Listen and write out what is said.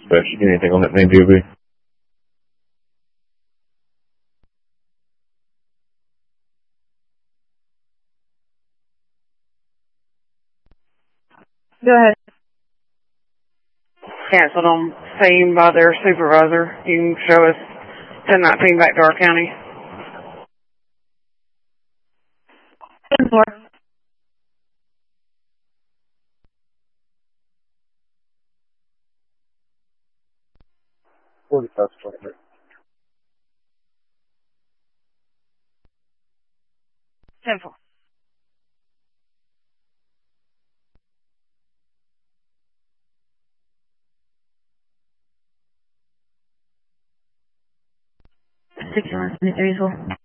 dispatch. Anything on that name, DOB? Go ahead. Canceled on scene by their supervisor. You can show us 1019 back to our county. 10-4. Simple. Six 61 Smith Hazel.